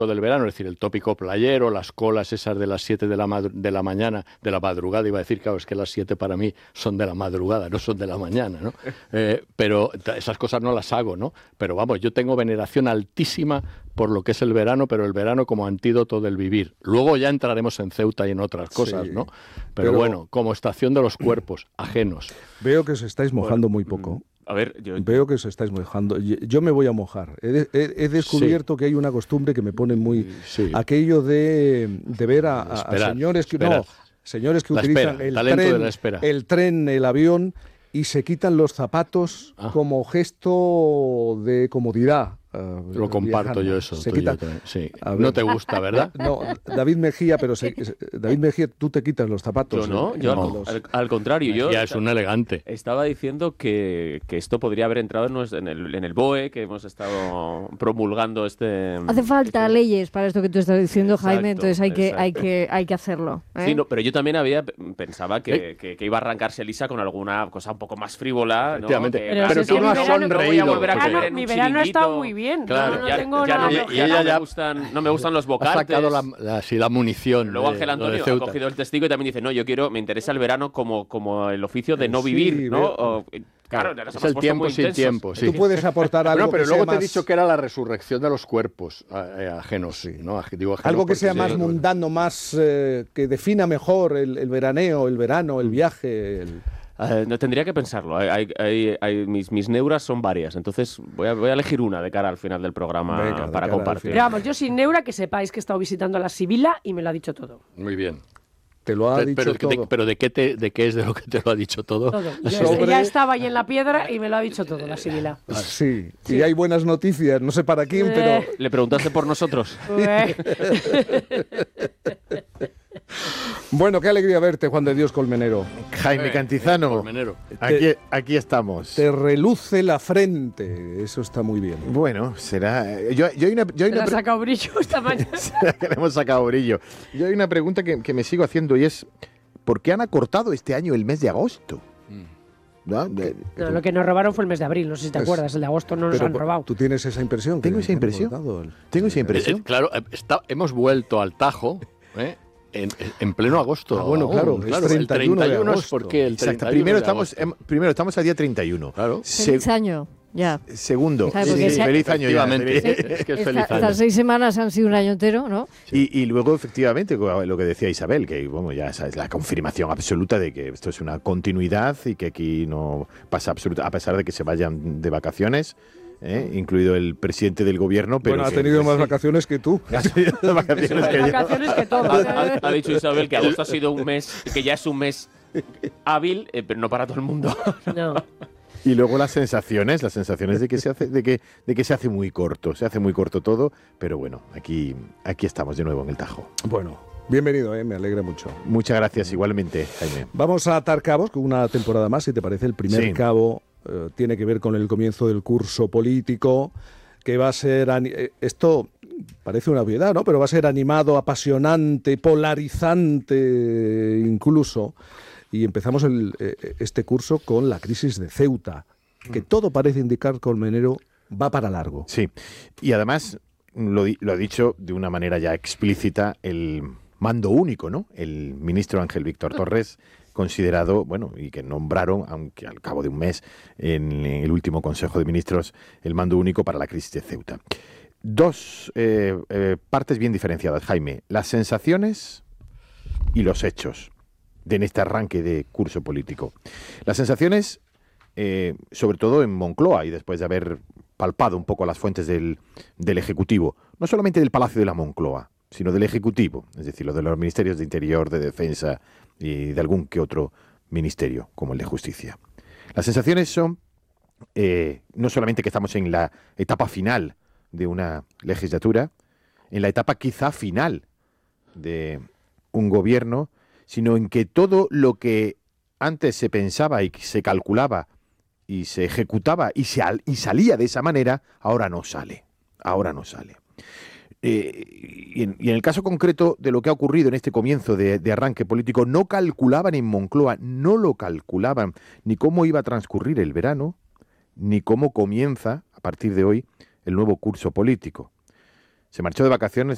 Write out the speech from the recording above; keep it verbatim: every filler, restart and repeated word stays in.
del verano, es decir, el tópico playero, las colas esas de las siete de la, de la mañana, de la madrugada, iba a decir, claro, es que las siete para mí son de la madrugada, no son de la mañana, ¿no? Eh, pero esas cosas no las hago, ¿no? Pero vamos, yo tengo veneración altísima por lo que es el verano, pero el verano como antídoto del vivir. Luego ya entraremos en Ceuta y en otras cosas, sí, ¿no? Pero, pero bueno, como estación de los cuerpos ajenos. Veo que os estáis mojando bueno, muy poco. A ver, yo... Veo que os estáis mojando. Yo me voy a mojar. He, he, he descubierto sí. que hay una costumbre que me pone muy... Sí. Aquello de, de ver a, a, a señores que... No, señores que la utilizan espera, el, tren, de la espera. el tren, el avión, y se quitan los zapatos ah. como gesto de comodidad. Uh, Lo comparto viajando. yo eso. Se quita... yo sí. No te gusta, ¿verdad? No, David Mejía, pero se... David Mejía, tú te quitas los zapatos. Yo no, ¿eh? yo no. Los... al, al contrario. Yo ya es un elegante. Estaba diciendo que, que esto podría haber entrado en, en, el, en el B O E, que hemos estado promulgando este... Hace falta este... leyes para esto que tú estás diciendo, exacto, Jaime, entonces hay que, hay que, hay que hacerlo. ¿eh? Sí, no, pero yo también había pensaba que, ¿Eh? que, que iba a arrancarse Elisa con alguna cosa un poco más frívola, ¿no? Efectivamente. Que, pero pero tú no has sonreído. No verano, mi verano está muy bien. Claro, no, no ya, tengo ya, nada no, me, ya, no, me gustan, no me gustan los bocantes. Ha sacado la, la, sí, la munición. Luego Ángel Antonio ha cogido el testigo y también dice, no, yo quiero, me interesa el verano como, como el oficio de no vivir, sí, ¿no? O, claro, es el tiempo sin intensos. tiempo. Sí. Tú puedes aportar algo. No, pero que luego sea te he más... dicho que era la resurrección de los cuerpos eh, ajenos, sí, ¿no? Digo, ajenos algo que sea sí, más sí, mundano, más eh, que defina mejor el, el veraneo, el verano, el viaje. El... Uh, no tendría que pensarlo. Hay, hay, hay, hay, mis, mis neuras son varias, entonces voy a, voy a elegir una de cara al final del programa. Venga, para compartir. Pero vamos, yo sin neura, que sepáis que he estado visitando a la Sibila y me lo ha dicho todo. Muy bien. Te lo ha pero, dicho pero, todo. De, pero de qué te, de qué es de lo que te lo ha dicho todo? Todo. Sobre... Ya estaba ahí en la piedra y me lo ha dicho todo la Sibila. Ah, sí. sí, y hay buenas noticias, no sé para quién, eh... pero... ¿Le preguntaste por nosotros? Bueno, qué alegría verte, Juan de Dios Colmenero. Jaime eh, Cantizano, Colmenero. Aquí, aquí estamos. Te reluce la frente, eso está muy bien. Bueno, será... Yo, yo hay una, yo hay Se una le ha sacado brillo esta mañana. que le hemos sacado brillo. Yo hay una pregunta que, que me sigo haciendo y es, ¿por qué han acortado este año el mes de agosto? ¿No? De, no, lo que nos robaron fue el mes de abril, no sé si te es, acuerdas, el de agosto no nos pero, han robado. ¿Tú tienes esa impresión? Tengo esa impresión. El... Tengo esa impresión. Eh, claro, está, hemos vuelto al Tajo, ¿eh? En, en pleno agosto. Ah, bueno, claro, aún, claro, es treinta y uno el treinta y uno de es porque el Exacto, primero estamos, em, primero estamos al día treinta y uno. Claro. Feliz Se año, ya. Segundo, sí, sí, feliz año ya. Es que es feliz Esta, año. Estas seis semanas han sido un año entero, ¿no? Sí. Y, y luego, efectivamente, lo que decía Isabel, que bueno, ya es la confirmación absoluta de que esto es una continuidad y que aquí no pasa absoluta, a pesar de que se vayan de vacaciones. ¿Eh? Incluido el presidente del gobierno. Pero bueno, ha tenido que, más vacaciones que tú. Ha tenido más vacaciones que, vacaciones que todo. Ha, ha, ha dicho Isabel que agosto ha sido un mes, que ya es un mes hábil, eh, pero no para todo el mundo. No. Y luego las sensaciones, las sensaciones de que se hace, de que, de que se hace muy corto, se hace muy corto todo, pero bueno, aquí, aquí estamos de nuevo en el Tajo. Bueno. Bienvenido, eh, me alegra mucho. Muchas gracias, igualmente, Jaime. Vamos a atar cabos con una temporada más, si te parece. El primer sí. cabo eh, tiene que ver con el comienzo del curso político, que va a ser... Eh, esto parece una obviedad, ¿no? Pero va a ser animado, apasionante, polarizante incluso. Y empezamos el, eh, este curso con la crisis de Ceuta, que todo parece indicar, Colmenero, va para largo. Sí, y además lo, lo ha dicho de una manera ya explícita el mando único, ¿no? El ministro Ángel Víctor Torres, considerado, bueno, y que nombraron, aunque al cabo de un mes, en el último Consejo de Ministros, el mando único para la crisis de Ceuta. Dos eh, eh, partes bien diferenciadas, Jaime. Las sensaciones y los hechos de en este arranque de curso político. Las sensaciones, eh, sobre todo en Moncloa, y después de haber palpado un poco las fuentes del, del Ejecutivo, no solamente del Palacio de la Moncloa, sino del Ejecutivo, es decir, lo de los ministerios de Interior, de Defensa y de algún que otro ministerio, como el de Justicia. Las sensaciones son eh, no solamente que estamos en la etapa final de una legislatura, en la etapa quizá final de un gobierno, sino en que todo lo que antes se pensaba y se calculaba y se ejecutaba y, se, y salía de esa manera, ahora no sale, ahora no sale. Eh, y, en, y en el caso concreto de lo que ha ocurrido en este comienzo de, de arranque político, no calculaban en Moncloa, no lo calculaban ni cómo iba a transcurrir el verano, ni cómo comienza, a partir de hoy, el nuevo curso político. Se marchó de vacaciones